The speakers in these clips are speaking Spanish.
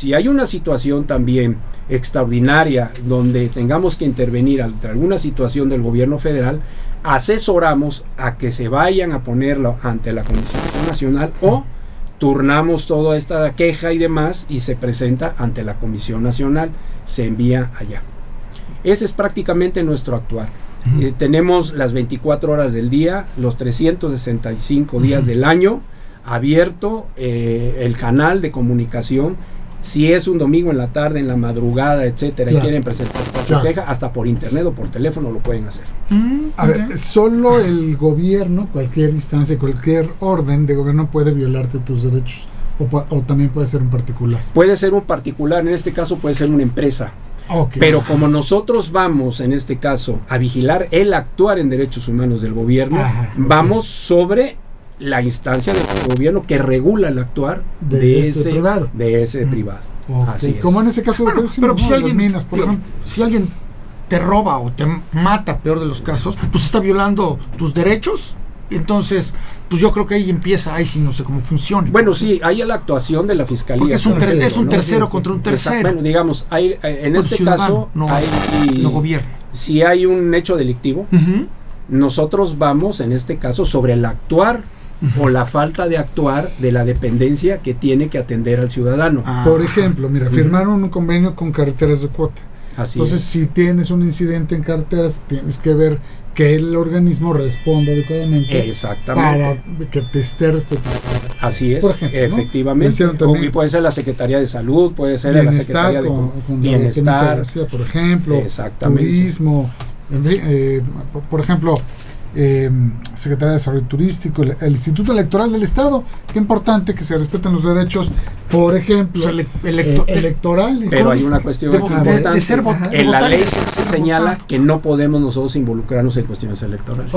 si hay una situación también extraordinaria donde tengamos que intervenir ante alguna situación del gobierno federal, asesoramos a que se vayan a ponerlo ante la Comisión Nacional o turnamos toda esta queja y demás y se presenta ante la Comisión Nacional, se envía allá. Ese es prácticamente nuestro actuar. Tenemos las 24 horas del día, los 365 días del año, abierto el canal de comunicación. Si es un domingo en la tarde, en la madrugada, etcétera, y quieren presentar su queja, hasta por internet o por teléfono lo pueden hacer. A ver, solo el gobierno, cualquier instancia, cualquier orden de gobierno puede violarte tus derechos, o también puede ser un particular. Puede ser un particular, en este caso puede ser una empresa. Okay. Pero como nosotros vamos, en este caso, a vigilar el actuar en derechos humanos del gobierno, vamos sobre la instancia del gobierno que regula el actuar de ese privado. Así es. Como en ese caso de pero si alguien, minas, por ejemplo, si alguien te roba o te mata, peor de los casos, pues está violando tus derechos. Entonces, pues yo creo que ahí empieza, ahí sí no sé cómo funciona. Bueno, sí, hay la actuación de la fiscalía. Porque es un tercero contra un tercero. Bueno, digamos, hay, en este caso, no gobierno. Si hay un hecho delictivo, nosotros vamos, en este caso, sobre el actuar o la falta de actuar de la dependencia que tiene que atender al ciudadano. Por ejemplo, mira, firmaron un convenio con Carreteras de Cuota. Entonces, si tienes un incidente en carreteras, tienes que ver que el organismo responda adecuadamente. Exactamente. Para que te esté respetando. Así es, por ejemplo, efectivamente. Y puede ser la Secretaría de Salud, puede ser la Secretaría de Bienestar, García, por ejemplo, turismo, por ejemplo, Secretaría de Desarrollo Turístico, el Instituto Electoral del Estado. Qué importante que se respeten los derechos, por ejemplo, electorales. Pero hay una cuestión importante. En la ley se señala que no podemos nosotros involucrarnos en cuestiones electorales.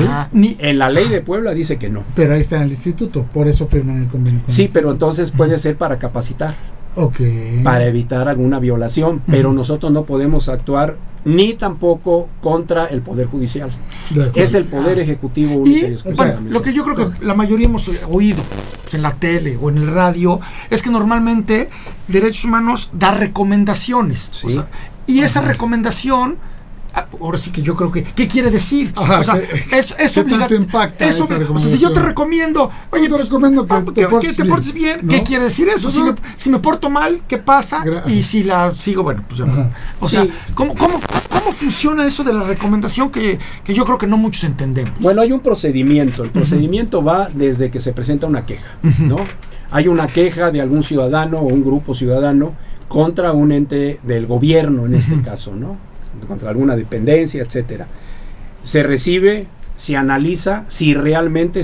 En la ley de Puebla dice que no. Pero ahí está el instituto, por eso firman el convenio. Sí, pero entonces puede ser para capacitar. Para evitar alguna violación, pero nosotros no podemos actuar ni tampoco contra el Poder Judicial. Es el Poder Ejecutivo único y exclusivamente. Lo que yo creo que la mayoría hemos oído en la tele o en el radio es que normalmente Derechos Humanos da recomendaciones. Sí. O sea, y esa recomendación, ahora sí que yo creo que, ¿qué quiere decir? O sea, es obligatorio. O sea, si yo te recomiendo, oye, te recomiendo que te portes bien, ¿no? ¿Qué quiere decir eso? Si me porto mal, ¿qué pasa? Y si la sigo, bueno, pues o sea, ¿cómo funciona eso de la recomendación que yo creo que no muchos entendemos? Bueno, hay un procedimiento. El procedimiento va desde que se presenta una queja, ¿no? Hay una queja de algún ciudadano o un grupo ciudadano contra un ente del gobierno, en este caso, ¿no? Contra alguna dependencia, etcétera. Se recibe, se analiza si realmente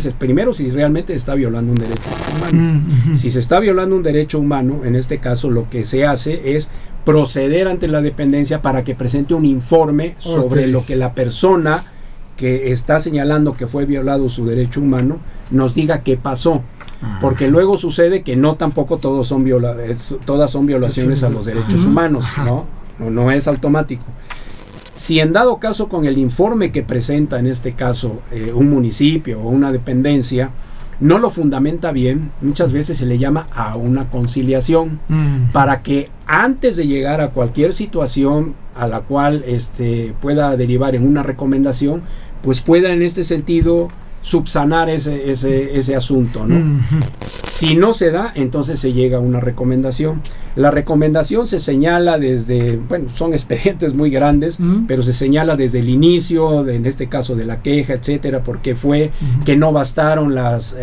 se está violando un derecho humano. Si se está violando un derecho humano, en este caso lo que se hace es proceder ante la dependencia para que presente un informe sobre lo que la persona que está señalando que fue violado su derecho humano nos diga qué pasó. Porque luego sucede que no tampoco todas son violaciones a los derechos humanos, ¿no? No es automático. Si en dado caso con el informe que presenta en este caso un municipio o una dependencia no lo fundamenta bien, muchas veces se le llama a una conciliación para que antes de llegar a cualquier situación a la cual pueda derivar en una recomendación, pues pueda en este sentido subsanar ese asunto, ¿no? Si no se da, entonces se llega a una recomendación. La recomendación se señala desde, bueno, son expedientes muy grandes, pero se señala desde el inicio, en este caso de la queja, etcétera, porque fue que no bastaron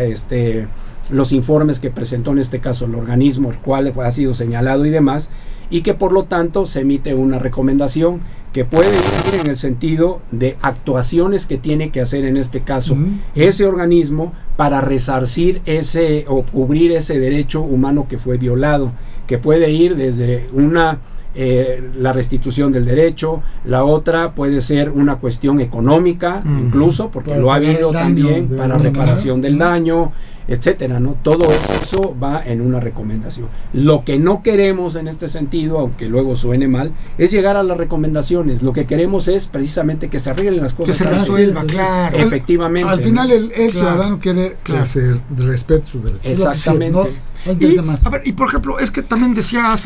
los informes que presentó en este caso el organismo, el cual ha sido señalado y demás, y que por lo tanto se emite una recomendación que puede ir en el sentido de actuaciones que tiene que hacer en este caso ese organismo para resarcir o cubrir ese derecho humano que fue violado, que puede ir desde la restitución del derecho, la otra puede ser una cuestión económica, incluso, porque lo ha habido también para reparación del daño, etcétera, ¿no? Todo eso va en una recomendación. Lo que no queremos en este sentido, aunque luego suene mal, es llegar a las recomendaciones. Lo que queremos es precisamente que se arreglen las cosas. Que se resuelva, claro. Efectivamente. Al final el ciudadano quiere que se respete su derecho. Exactamente. Y por ejemplo, es que también decía